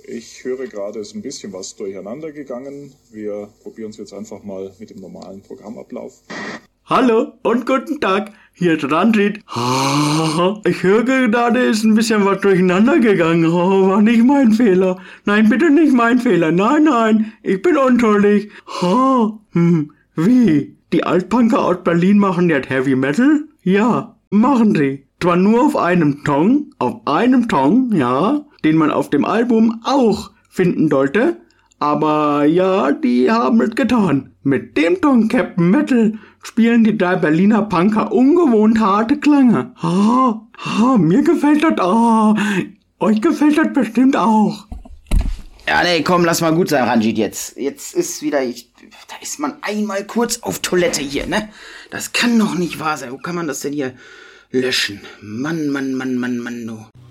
Ich höre gerade, es ist ein bisschen was durcheinander gegangen. Wir probieren es jetzt einfach mal mit dem normalen Programmablauf. Hallo und guten Tag, hier ist Randrit. Ich höre gerade, ist ein bisschen was durcheinander gegangen. War nicht mein Fehler. Nein, bitte nicht mein Fehler. Nein, ich bin unschuldig. Wie? Die Altpunker aus Berlin machen jetzt Heavy Metal? Ja, machen sie. Zwar nur auf einem Song, ja, den man auf dem Album auch finden sollte, aber ja, die haben es getan. Mit dem Ton Captain Metal spielen die 3 Berliner Punker ungewohnt harte Klänge. Mir gefällt das. Euch gefällt das bestimmt auch. Ja, nee, komm, lass mal gut sein, Ranjit, jetzt. Jetzt ist wieder, da ist man einmal kurz auf Toilette hier, ne? Das kann doch nicht wahr sein. Wo kann man das denn hier löschen? Mann, du.